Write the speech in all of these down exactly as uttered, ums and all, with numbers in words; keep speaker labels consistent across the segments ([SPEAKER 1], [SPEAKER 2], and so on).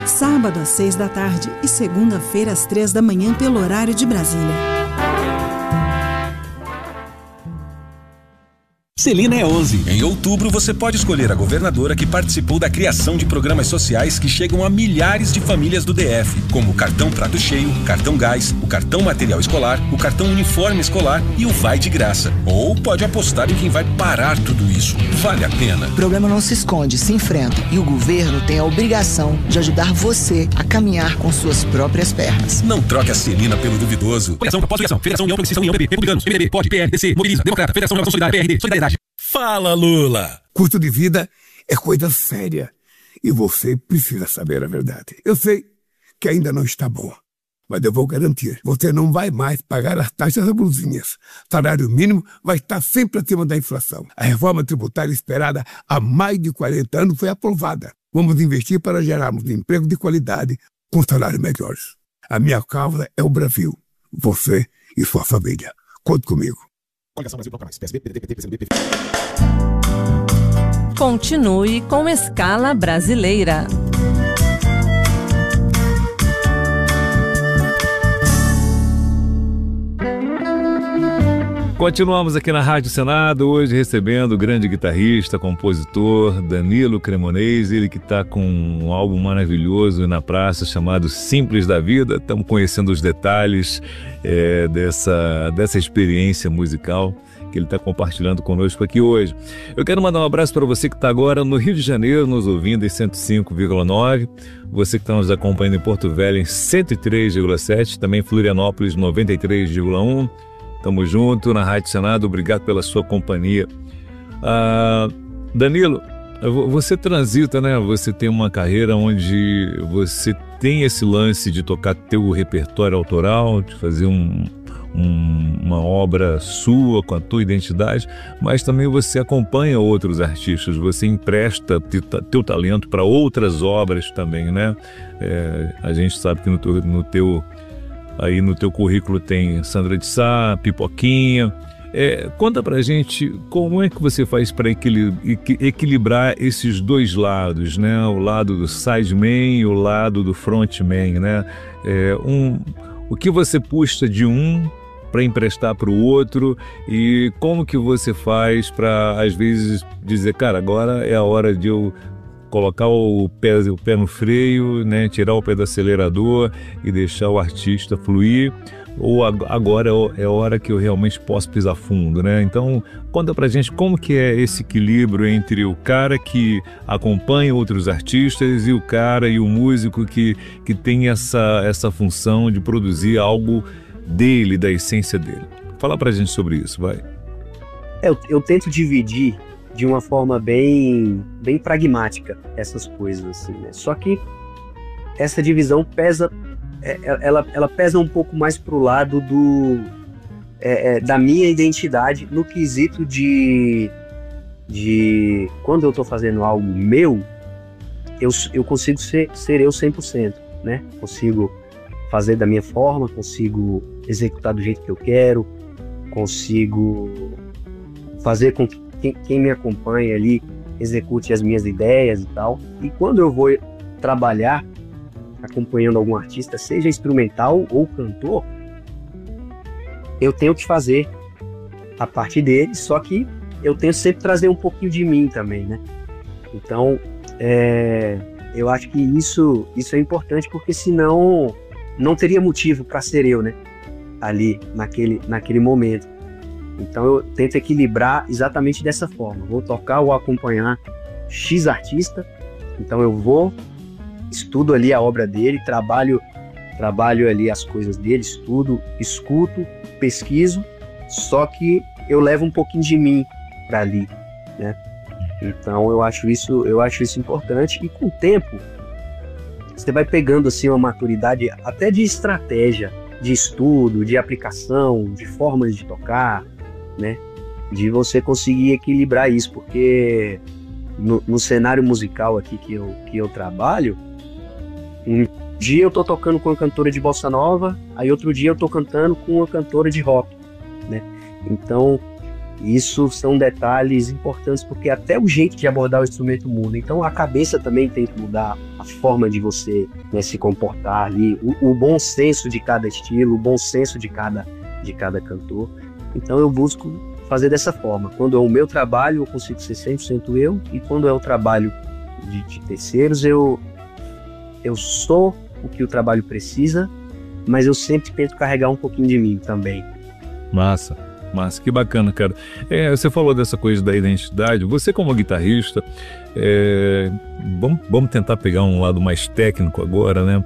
[SPEAKER 1] Sábado às seis da tarde e segunda-feira às três da manhã pelo horário de Brasília.
[SPEAKER 2] Celina é onze. Em outubro, você pode escolher a governadora que participou da criação de programas sociais que chegam a milhares de famílias do D F, como o cartão Prato Cheio, cartão Gás, o cartão Material Escolar, o cartão Uniforme Escolar e o Vai de Graça. Ou pode apostar em quem vai parar tudo isso. Vale a pena.
[SPEAKER 3] O problema não se esconde, se enfrenta. E o governo tem a obrigação de ajudar você a caminhar com suas próprias pernas.
[SPEAKER 2] Não troque a Celina pelo duvidoso.
[SPEAKER 4] Federação, pós-filiação, Federação União Progressista, União P P, Republicanos, M D B, P O D, P L, D C, Mobiliza, Democrata, Federação Renovação Solidária, P R D, Solidariedade.
[SPEAKER 2] Fala, Lula!
[SPEAKER 5] Custo de vida é coisa séria e você precisa saber a verdade. Eu sei que ainda não está bom, mas eu vou garantir, você não vai mais pagar as taxas abusivas. Salário mínimo vai estar sempre acima da inflação. A reforma tributária esperada há mais de quarenta anos foi aprovada. Vamos investir para gerarmos emprego de qualidade com salários melhores. A minha causa é o Brasil, você e sua família. Conte comigo.
[SPEAKER 6] Continue com Escala Brasileira.
[SPEAKER 7] Continuamos aqui na Rádio Senado, hoje recebendo o grande guitarrista, compositor Danilo Cremonesi, ele que está com um álbum maravilhoso na praça chamado Simples da Vida. Estamos conhecendo os detalhes é, dessa, dessa experiência musical que ele está compartilhando conosco aqui hoje. Eu quero mandar um abraço para você que está agora no Rio de Janeiro, nos ouvindo em cento e cinco vírgula nove, você que está nos acompanhando em Porto Velho em cento e três vírgula sete, também em Florianópolis noventa e três vírgula um. Tamo junto na Rádio Senado, obrigado pela sua companhia. Ah, Danilo, você transita, né? Você tem uma carreira onde você tem esse lance de tocar teu repertório autoral, de fazer um, um, uma obra sua com a tua identidade, mas também você acompanha outros artistas, você empresta teu, teu talento para outras obras também, né? É, a gente sabe que no teu, no teu Aí no teu currículo tem Sandra de Sá, Pipoquinha. É, conta pra gente como é que você faz para equil equilibrar esses dois lados, né? O lado do sideman e o lado do frontman, né? É, um, o que você puxa de um para emprestar para o outro e como que você faz para, às vezes, dizer, cara, agora é a hora de eu colocar o pé, o pé no freio, né, tirar o pé do acelerador e deixar o artista fluir, ou agora é hora que eu realmente posso pisar fundo, né? Então, conta pra gente como que é esse equilíbrio entre o cara que acompanha outros artistas e o cara e o músico que, que tem essa, essa função de produzir algo dele, da essência dele. Fala pra gente sobre isso, vai.
[SPEAKER 8] Eu, eu tento dividir de uma forma bem, bem pragmática essas coisas, assim, né? Só que essa divisão pesa, ela, ela pesa um pouco mais pro lado do, é, é, da minha identidade no quesito de, de quando eu tô fazendo algo meu, eu, eu consigo ser, ser eu cem por cento, né? Consigo fazer da minha forma, consigo executar do jeito que eu quero, consigo fazer com que Quem, quem me acompanha ali execute as minhas ideias e tal. E quando eu vou trabalhar acompanhando algum artista, seja instrumental ou cantor, eu tenho que fazer a parte dele, só que eu tento sempre trazer um pouquinho de mim também, né? Então, é, eu acho que isso, isso é importante, porque senão não teria motivo para ser eu, né? Ali, naquele, naquele momento. Então eu tento equilibrar exatamente dessa forma. Vou tocar ou acompanhar X artista, então eu vou, estudo ali a obra dele, trabalho, trabalho ali as coisas dele, estudo, escuto, pesquiso, só que eu levo um pouquinho de mim para ali, né? Então eu acho isso, eu acho isso importante, e com o tempo você vai pegando assim uma maturidade até de estratégia, de estudo, de aplicação, de formas de tocar, né? De você conseguir equilibrar isso, porque no, no cenário musical aqui que eu, que eu trabalho, um dia eu tô tocando com uma cantora de bossa nova, aí outro dia eu tô cantando com uma cantora de rock, né? Então Isso são detalhes importantes, porque até o jeito de abordar o instrumento muda. Então a cabeça também tem que mudar, a forma de você, né, se comportar ali, o, o bom senso de cada estilo, o bom senso de cada, de cada cantor. Então eu busco fazer dessa forma. Quando é o meu trabalho, eu consigo ser cem por cento eu, e quando é o trabalho de, de terceiros, eu, eu sou o que o trabalho precisa, mas eu sempre tento carregar um pouquinho de mim também.
[SPEAKER 7] Massa. Mas que bacana, cara. É, você falou dessa coisa da identidade. Você como guitarrista, é, vamos, vamos tentar pegar um lado mais técnico agora, né?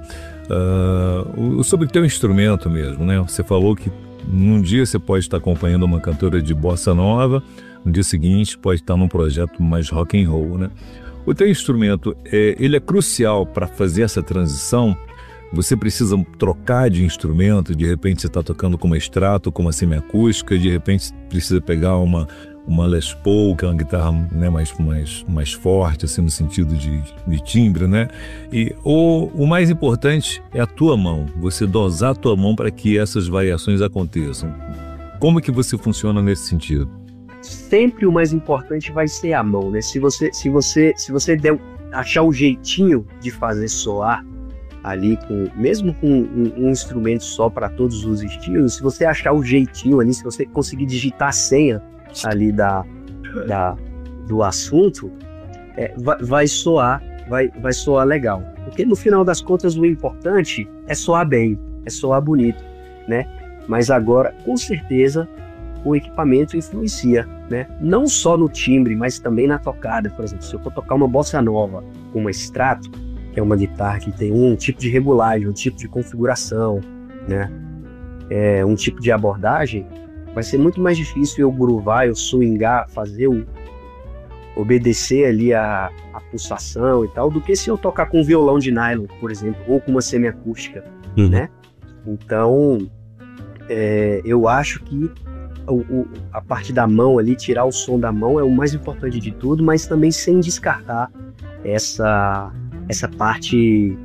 [SPEAKER 7] Uh, sobre o teu instrumento mesmo, né? Você falou que num dia você pode estar acompanhando uma cantora de bossa nova, no dia seguinte pode estar num projeto mais rock and roll, né? O teu instrumento, é, ele é crucial para fazer essa transição. Você precisa trocar de instrumento, de repente você está tocando com uma extrato, com uma semiacústica, de repente precisa pegar uma, uma Les Paul, que é uma guitarra, né, mais, mais, mais forte, assim, no sentido de, de timbre, né? E o, o mais importante é a tua mão, você dosar a tua mão para que essas variações aconteçam. Como que você funciona nesse sentido?
[SPEAKER 8] Sempre o mais importante vai ser a mão, né? Se você, se você, se você der, achar o jeitinho de fazer soar ali, com, mesmo com um, um instrumento só para todos os estilos, se você achar o jeitinho ali, se você conseguir digitar a senha ali da, da, do assunto, é, vai, vai soar, vai, vai soar legal. Porque no final das contas o importante é soar bem, é soar bonito, né? Mas agora, com certeza, o equipamento influencia, né? Não só no timbre, mas também na tocada. Por exemplo, se eu for tocar uma bossa nova com uma extrato, que é uma guitarra que tem um tipo de regulagem, um tipo de configuração, né? É, um tipo de abordagem, vai ser muito mais difícil eu groovar, eu swingar, fazer o obedecer ali a, a pulsação e tal, do que se eu tocar com um violão de nylon, por exemplo, ou com uma semiacústica, uhum. né? Então, é, eu acho que o, o, a parte da mão ali, tirar o som da mão é o mais importante de tudo, mas também sem descartar essa... essa parte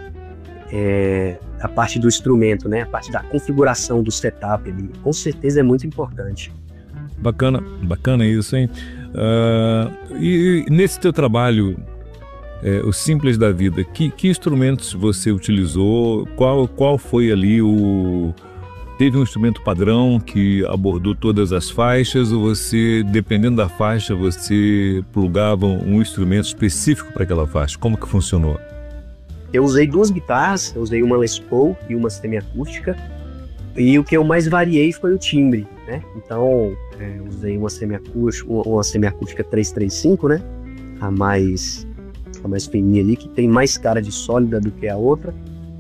[SPEAKER 8] é, a parte do instrumento, né? A parte da configuração do setup ali, com certeza é muito importante.
[SPEAKER 7] Bacana, bacana isso, hein? Uh, e, e nesse teu trabalho, é, o Simples da Vida, que, que instrumentos você utilizou? Qual, qual foi ali o... Teve um instrumento padrão que abordou todas as faixas, ou você, dependendo da faixa, você plugava um instrumento específico para aquela faixa? Como que funcionou?
[SPEAKER 8] Eu usei duas guitarras, eu usei uma Les Paul e uma semiacústica, e o que eu mais variei foi o timbre, né? Então, é, eu usei uma semiacústica, uma semiacústica trezentos e trinta e cinco, né? A mais, a mais fininha ali, que tem mais cara de sólida do que a outra.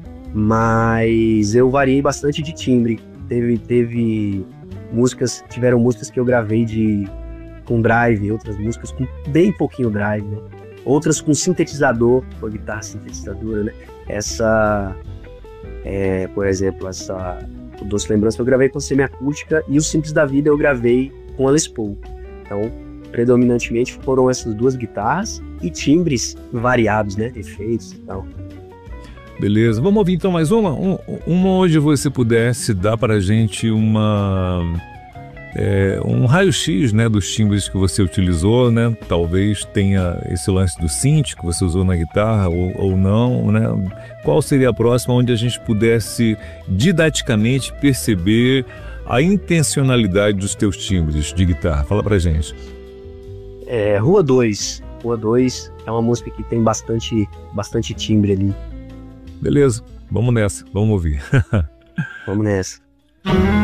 [SPEAKER 8] Mas eu variei bastante de timbre. Teve, teve músicas, tiveram músicas que eu gravei de, com drive, outras músicas com bem pouquinho drive, né? Outras com sintetizador, com a guitarra sintetizadora, né? Essa, é, por exemplo, essa o Doce Lembrança eu gravei com semiacústica, e o Simples da Vida eu gravei com a Les Paul. Então, predominantemente foram essas duas guitarras e timbres variados, né? Efeitos e tal.
[SPEAKER 7] Beleza, vamos ouvir então mais uma? Um, uma onde você pudesse dar para a gente uma, é, um raio-x, né, dos timbres que você utilizou, né? Talvez tenha esse lance do synth que você usou na guitarra ou, ou não, né? Qual seria a próxima onde a gente pudesse didaticamente perceber a intencionalidade dos teus timbres de guitarra? Fala pra gente.
[SPEAKER 8] É, Rua dois. Rua dois é uma música que tem bastante, bastante timbre ali.
[SPEAKER 7] Beleza, vamos nessa, vamos ouvir.
[SPEAKER 8] Vamos nessa.